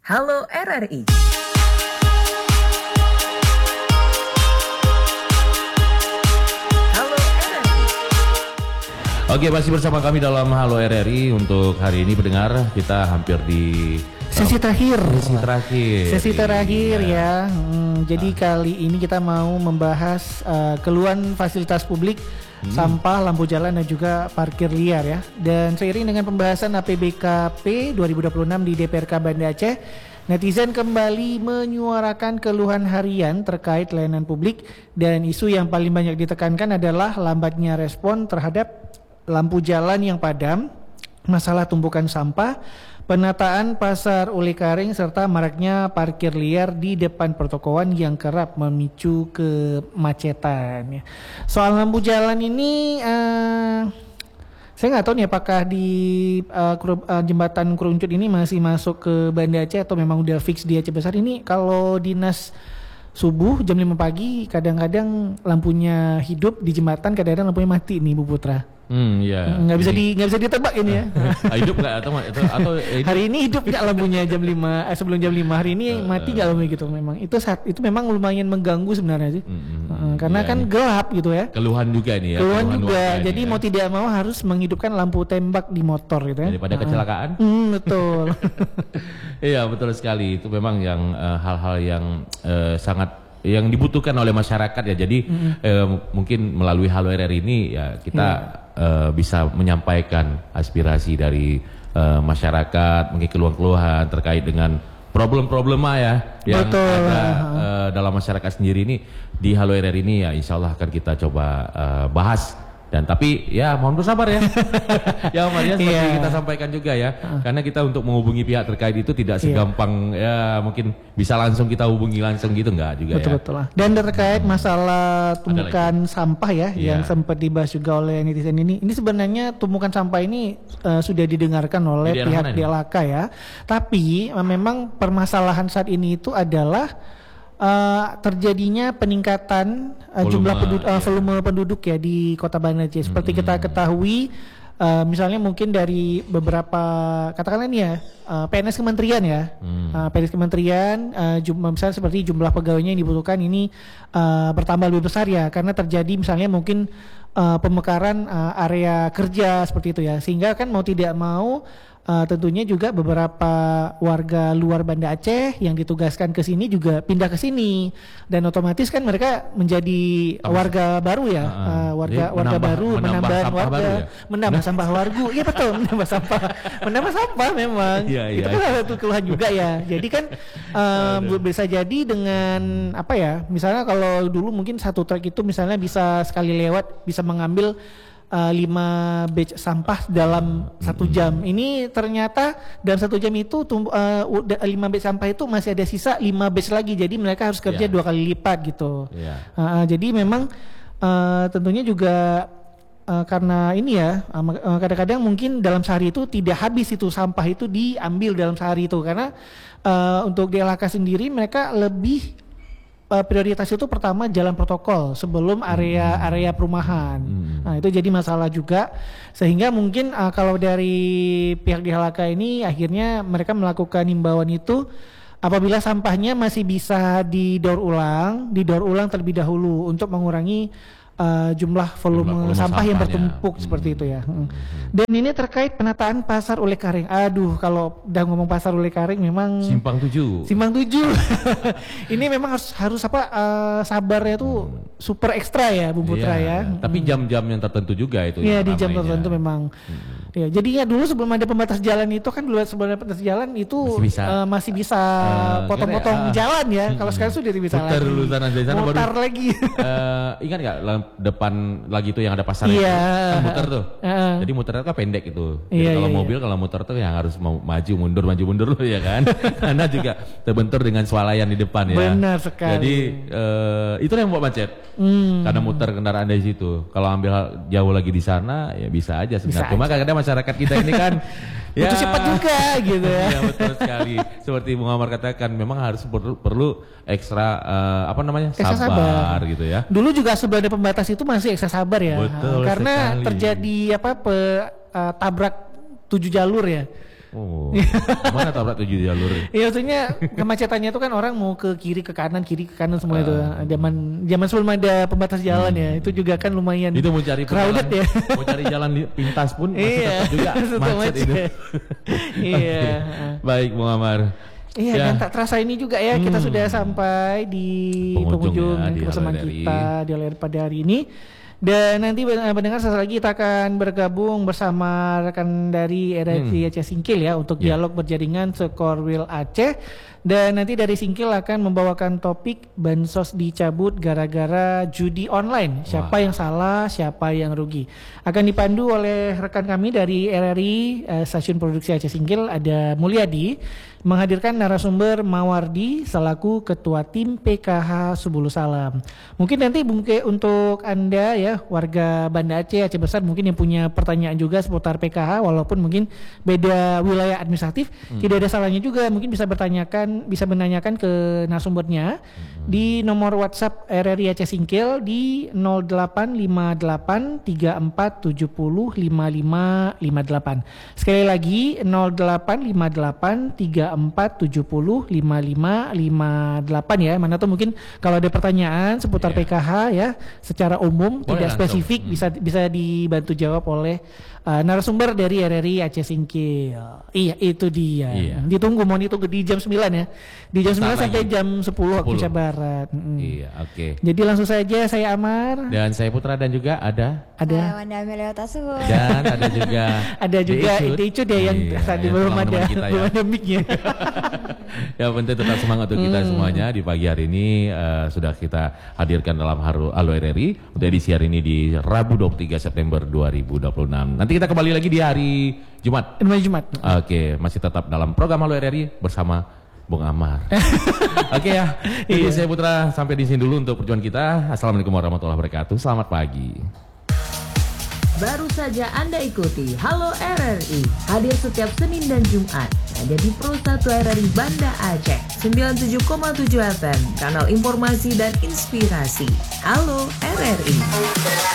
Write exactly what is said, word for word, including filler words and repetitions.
Halo R R I. Halo R R I. Oke, masih bersama kami dalam Halo R R I. Untuk hari ini pendengar, kita hampir di sesi terakhir. Sesi terakhir. Sesi terakhir iya. ya. Hmm, jadi ah. kali ini kita mau membahas uh, keluhan fasilitas publik, hmm. sampah, lampu jalan dan juga parkir liar ya. Dan seiring dengan pembahasan A P B K P dua ribu dua puluh enam di D P R K Banda Aceh, netizen kembali menyuarakan keluhan harian terkait layanan publik, dan isu yang paling banyak ditekankan adalah lambatnya respon terhadap lampu jalan yang padam, masalah tumpukan sampah, penataan pasar uli karing, serta maraknya parkir liar di depan pertokoan yang kerap memicu kemacetan. Soal lampu jalan ini, uh, saya nggak tahu nih apakah di uh, kru, uh, jembatan Keruncut ini masih masuk ke Banda Aceh atau memang udah fix di Aceh Besar ini. Kalau dinas subuh jam lima pagi kadang-kadang lampunya hidup di jembatan, kadang-kadang lampunya mati nih Bu Putra. Hmm, ya. Nggak bisa di nggak bisa ditebak ini ya. Hidup nggak atau atau, atau hidup? Hari ini hidup nggak lampunya jam lima eh, sebelum jam lima, hari ini uh, mati nggak lampunya gitu. Memang itu saat itu memang lumayan mengganggu sebenarnya sih. Hmm, uh, karena ya, kan ini gelap gitu ya. Keluhan juga nih ya. Keluhan, keluhan juga. Jadi ya. Mau tidak mau harus menghidupkan lampu tembak di motor gitu ya. Daripada uh, kecelakaan. Hmm, betul. Iya, betul sekali. Itu memang yang uh, hal-hal yang uh, sangat yang dibutuhkan oleh masyarakat ya. Jadi mm-hmm. eh, mungkin melalui Halo R R I ini ya kita yeah. eh, bisa menyampaikan aspirasi dari eh, masyarakat, mungkin keluhan-keluhan terkait dengan problem-problema ya yang Betul. ada eh, dalam masyarakat sendiri ini. Di Halo R R I ini ya insya Allah akan kita coba eh, bahas. Dan tapi ya mohon bersabar ya. Ya Maria, seperti yeah. kita sampaikan juga ya. Uh. Karena kita untuk menghubungi pihak terkait itu tidak segampang yeah. ya mungkin bisa langsung kita hubungi langsung gitu, enggak juga. Betul, ya. Betul lah. Dan terkait masalah tumpukan sampah ya yeah. yang sempat dibahas juga oleh netizen ini. Ini sebenarnya tumpukan sampah ini uh, sudah didengarkan oleh di pihak D L H K ya. Tapi uh, memang permasalahan saat ini itu adalah Uh, terjadinya peningkatan uh, volume, jumlah penduduk, uh, volume ya. penduduk ya di Kota Banda Aceh. Seperti hmm. kita ketahui, uh, misalnya mungkin dari beberapa katakanlah ini ya uh, P N S Kementerian ya, hmm. uh, P N S Kementerian, uh, jumlah misalnya seperti jumlah pegawainya yang dibutuhkan ini uh, bertambah lebih besar ya, karena terjadi misalnya mungkin uh, pemekaran uh, area kerja seperti itu ya, sehingga kan mau tidak mau Uh, tentunya juga beberapa warga luar Banda Aceh yang ditugaskan ke sini juga pindah ke sini, dan otomatis kan mereka menjadi oh, warga baru ya, uh, uh, warga menambah, warga baru, menambah warga, baru ya? menambah sampah warga, iya betul, menambah sampah, menambah sampah memang, ya, ya, itu kan salah satu keluhan juga ya. Jadi kan uh, bisa jadi dengan apa ya, misalnya kalau dulu mungkin satu truk itu misalnya bisa sekali lewat bisa mengambil Uh, lima batch sampah dalam satu jam. Ini ternyata dalam satu jam itu tumbuh, uh, lima batch sampah itu masih ada sisa lima batch lagi. Jadi mereka harus kerja yeah. dua kali lipat gitu. Yeah. Uh, jadi memang uh, tentunya juga uh, karena ini ya uh, kadang-kadang mungkin dalam sehari itu tidak habis itu sampah itu diambil dalam sehari itu, karena uh, untuk D L H K sendiri mereka lebih Uh, prioritas itu pertama jalan protokol sebelum area-area perumahan. Hmm. Nah itu jadi masalah juga, sehingga mungkin uh, kalau dari pihak D L H K ini akhirnya mereka melakukan himbauan itu apabila sampahnya masih bisa didaur ulang, didaur ulang terlebih dahulu untuk mengurangi Uh, jumlah volume, jumlah volume sampah yang bertumpuk hmm. seperti itu ya. Hmm. Dan ini terkait penataan pasar uli karing. Aduh, kalau udah ngomong pasar uli karing memang simpang tujuh. Simpang tujuh. Ini memang harus harus apa uh, sabarnya tuh hmm. super ekstra ya, Bu Putra iya, ya. Tapi jam-jam yang tertentu juga itu. Iya, di jam tertentu memang. Hmm. Ya, jadinya dulu sebelum ada pembatas jalan itu kan dulu sebelum ada pembatas jalan itu masih bisa, uh, masih bisa uh, potong-potong uh, jalan ya. Hmm. Kalau sekarang sudah bisa putar lagi. Putar dulu sana mutar baru, lagi. uh, ingat nggak depan lagi itu yang ada pasar yeah. itu kan muter tuh. Uh. Jadi muternya kan pendek itu. Jadi yeah, kalau yeah, mobil yeah. kalau muter tuh yang harus mau maju mundur maju mundur loh ya kan. Karena juga terbentur dengan swalayan di depan ya. Benar sekali. Jadi uh, itu yang buat macet. Hmm. Karena muter kendaraan dari situ. Kalau ambil jauh lagi di sana ya bisa aja sebenarnya. Cuma kadang-kadang masyarakat kita ini kan ya, butuh cepat juga gitu ya. Iya betul sekali. Seperti Bung Amar katakan memang harus perlu, perlu ekstra uh, apa namanya ekstra sabar, sabar gitu ya. Dulu juga sebelum ada pembatas itu masih ekstra sabar ya. Betul karena sekali. terjadi apa pe, uh, tabrak tujuh jalur ya. Oh, mana tabrak tujuh jalur? Iya, maksudnya kemacetannya itu kan orang mau ke kiri ke kanan, kiri ke kanan semua uh, itu. Zaman zaman sebelum ada pembatas jalan hmm. ya, itu juga kan lumayan. Itu mau cari crowded ya. Mau cari jalan pintas pun masih iya, tetap juga macet, macet itu. Iya. Okay. Baik, Bung Amar. Iya, ya. Dan tak terasa ini juga ya, hmm. kita sudah sampai di penghujung ya, kebersamaan kita di L R I pada hari ini. Dan nanti pendengar sesaat lagi kita akan bergabung bersama rekan dari R R I hmm. Aceh Singkil ya untuk yeah. dialog berjaringan Sekorwil Aceh. Dan nanti dari Singkil akan membawakan topik bansos dicabut gara-gara judi online. Siapa wow. yang salah, siapa yang rugi. Akan dipandu oleh rekan kami dari R R I eh, Stasiun Produksi Aceh Singkil, ada Mulyadi, menghadirkan narasumber Mawardi selaku Ketua Tim P K H Subulu Salam. Mungkin nanti Bungke untuk Anda ya warga Banda Aceh, Aceh Besar mungkin yang punya pertanyaan juga seputar P K H walaupun mungkin beda wilayah administratif, hmm. tidak ada salahnya juga mungkin bisa bertanyakan bisa menanyakan ke narasumbernya hmm. di nomor WhatsApp R R I Aceh Singkil di nol delapan lima delapan tiga empat tujuh nol lima lima lima delapan. Sekali lagi nol delapan lima delapan tiga empat tujuh nol lima lima lima delapan ya. Mana tuh mungkin kalau ada pertanyaan seputar yeah. P K H ya secara umum boleh tidak langsung. Spesifik hmm. bisa bisa dibantu jawab oleh uh, narasumber dari R R I Aceh Singkil. Iya, itu dia. Iya. Ditunggu, mau ditunggu di jam sembilan ya. Di jam sembilan sampai jam sepuluh waktu Indonesia Barat. Mm. Iya, oke. Okay. Jadi langsung saja saya Amar dan saya Putra dan juga ada ada uh, Wanda Amelia Tasuhu. Dan ada juga ada juga Icut ya yang iya, tadi belum ada belum ada mic-nya. Ya penting tetap semangat untuk kita hmm. semuanya di pagi hari ini uh, sudah kita hadirkan dalam Halo R R I untuk edisi hari ini di Rabu dua puluh tiga September dua ribu dua puluh enam. Nanti kita kembali lagi di hari Jumat. Hari Jumat. Oke, okay, masih tetap dalam program Halo R R I bersama Bung Amar. Oke okay, ya. Jadi iya. saya Putra sampai di sini dulu untuk perjuangan kita. Assalamualaikum warahmatullahi wabarakatuh. Selamat pagi. Baru saja Anda ikuti Halo R R I, hadir setiap Senin dan Jumat hanya di Pro satu R R I Banda Aceh sembilan puluh tujuh koma tujuh F M, kanal informasi dan inspirasi. Halo R R I.